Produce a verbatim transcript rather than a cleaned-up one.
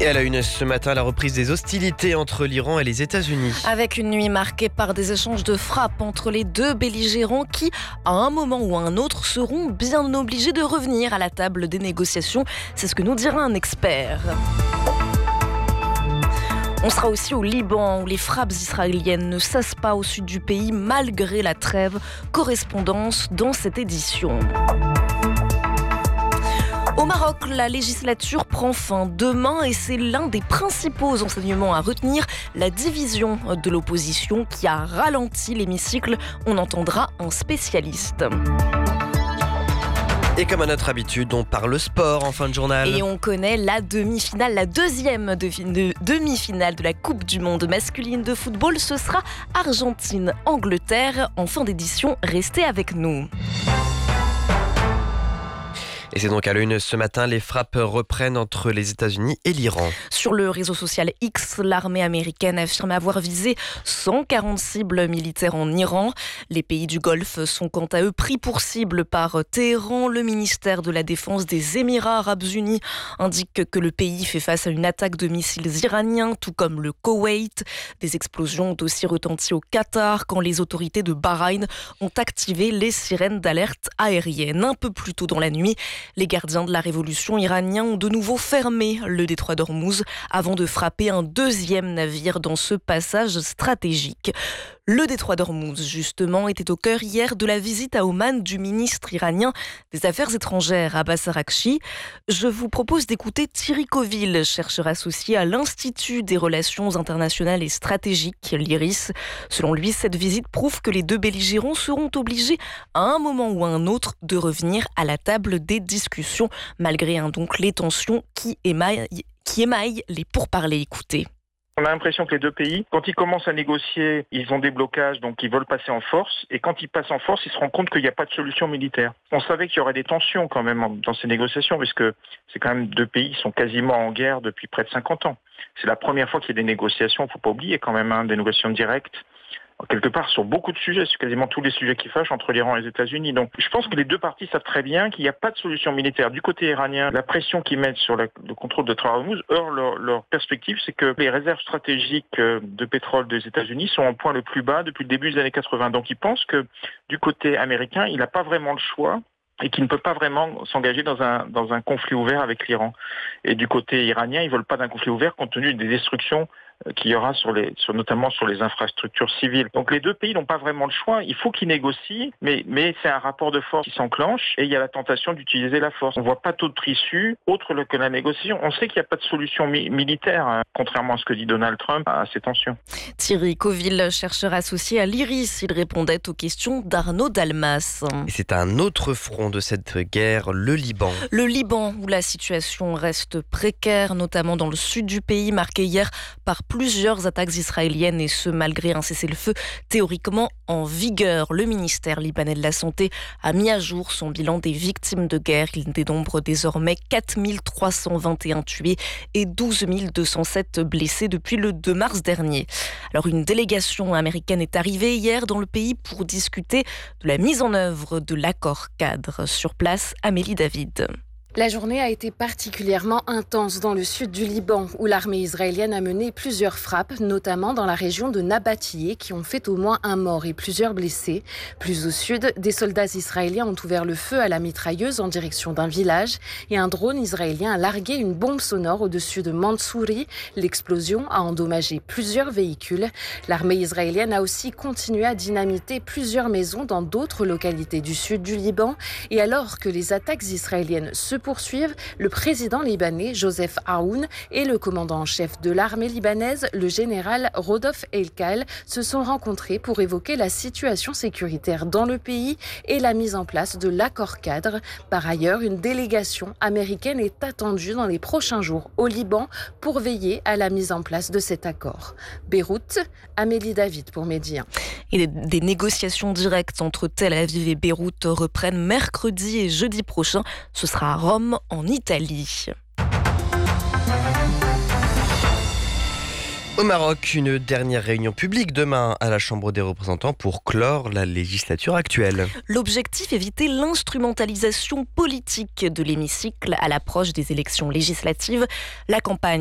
Et à la une ce matin, la reprise des hostilités entre l'Iran et les États-Unis. Avec une nuit marquée par des échanges de frappes entre les deux belligérants qui, à un moment ou à un autre, seront bien obligés de revenir à la table des négociations. C'est ce que nous dira un expert. On sera aussi au Liban où les frappes israéliennes ne cessent pas au sud du pays malgré la trêve. Correspondance dans cette édition. Au Maroc, la législature prend fin demain et c'est l'un des principaux enseignements à retenir, la division de l'opposition qui a ralenti l'hémicycle. On entendra un spécialiste. Et comme à notre habitude, on parle sport en fin de journal. Et on connaît la demi-finale, la deuxième de, de, demi-finale de la Coupe du Monde masculine de football. Ce sera Argentine-Angleterre en fin d'édition. Restez avec nous. Et c'est donc à l'une ce matin, les frappes reprennent entre les États-Unis et l'Iran. Sur le réseau social X, l'armée américaine affirme avoir visé cent quarante cibles militaires en Iran. Les pays du Golfe sont quant à eux pris pour cible par Téhéran. Le ministère de la Défense des Émirats arabes unis indique que le pays fait face à une attaque de missiles iraniens, tout comme le Koweït. Des explosions ont aussi retenti au Qatar quand les autorités de Bahreïn ont activé les sirènes d'alerte aérienne. Un peu plus tôt dans la nuit, les gardiens de la révolution iranienne ont de nouveau fermé le détroit d'Ormuz avant de frapper un deuxième navire dans ce passage stratégique. Le détroit d'Ormuz, justement, était au cœur hier de la visite à Oman du ministre iranien des Affaires étrangères, Abbas Araghchi. Je vous propose d'écouter Thierry Coville, chercheur associé à l'Institut des relations internationales et stratégiques, l'I R I S. Selon lui, cette visite prouve que les deux belligérants seront obligés, à un moment ou à un autre, de revenir à la table des discussions, malgré hein, donc les tensions qui émaillent, qui émaillent les pourparlers. Écoutez. On a l'impression que les deux pays, quand ils commencent à négocier, ils ont des blocages, donc ils veulent passer en force. Et quand ils passent en force, ils se rendent compte qu'il n'y a pas de solution militaire. On savait qu'il y aurait des tensions quand même dans ces négociations, puisque c'est quand même deux pays qui sont quasiment en guerre depuis près de cinquante ans. C'est la première fois qu'il y a des négociations, il ne faut pas oublier quand même, hein, des négociations directes. Quelque part sur beaucoup de sujets, c'est quasiment tous les sujets qui fâchent entre l'Iran et les États-Unis. Donc je pense que les deux parties savent très bien qu'il n'y a pas de solution militaire. Du côté iranien, la pression qu'ils mettent sur la, le contrôle de Hormuz, or leur, leur perspective, c'est que les réserves stratégiques de pétrole des États-Unis sont au point le plus bas depuis le début des années quatre-vingts. Donc ils pensent que du côté américain, il n'a pas vraiment le choix et qu'il ne peut pas vraiment s'engager dans un, dans un conflit ouvert avec l'Iran. Et du côté iranien, ils ne veulent pas d'un conflit ouvert compte tenu des destructions qu'il y aura sur les, sur, notamment sur les infrastructures civiles. Donc les deux pays n'ont pas vraiment le choix. Il faut qu'ils négocient, mais, mais c'est un rapport de force qui s'enclenche et il y a la tentation d'utiliser la force. On ne voit pas d'autre issue autre que la négociation. On sait qu'il n'y a pas de solution mi- militaire, hein, contrairement à ce que dit Donald Trump, à ces tensions. Thierry Coville, chercheur associé à l'I R I S, il répondait aux questions d'Arnaud Dalmas. Et c'est un autre front de cette guerre, le Liban. Le Liban, où la situation reste précaire, notamment dans le sud du pays, marqué hier par plusieurs attaques israéliennes et ce malgré un cessez-le-feu théoriquement en vigueur. Le ministère libanais de la Santé a mis à jour son bilan des victimes de guerre. Il dénombre désormais quatre mille trois cent vingt et un tués et douze mille deux cent sept blessés depuis le deux mars dernier. Alors une délégation américaine est arrivée hier dans le pays pour discuter de la mise en œuvre de l'accord cadre. Sur place, Amélie David. La journée a été particulièrement intense dans le sud du Liban, où l'armée israélienne a mené plusieurs frappes, notamment dans la région de Nabatiyeh, qui ont fait au moins un mort et plusieurs blessés. Plus au sud, des soldats israéliens ont ouvert le feu à la mitrailleuse en direction d'un village et un drone israélien a largué une bombe sonore au-dessus de Mansouri. L'explosion a endommagé plusieurs véhicules. L'armée israélienne a aussi continué à dynamiter plusieurs maisons dans d'autres localités du sud du Liban. Et alors que les attaques israéliennes se poursuivent, le président libanais Joseph Aoun et le commandant en chef de l'armée libanaise, le général Rodolphe Elkal, se sont rencontrés pour évoquer la situation sécuritaire dans le pays et la mise en place de l'accord cadre. Par ailleurs, une délégation américaine est attendue dans les prochains jours au Liban pour veiller à la mise en place de cet accord. Beyrouth, Amélie David pour Média. Et des négociations directes entre Tel Aviv et Beyrouth reprennent mercredi et jeudi prochain. Ce sera à Rome, en Italie. Au Maroc, une dernière réunion publique demain à la Chambre des représentants pour clore la législature actuelle. L'objectif, éviter l'instrumentalisation politique de l'hémicycle à l'approche des élections législatives. La campagne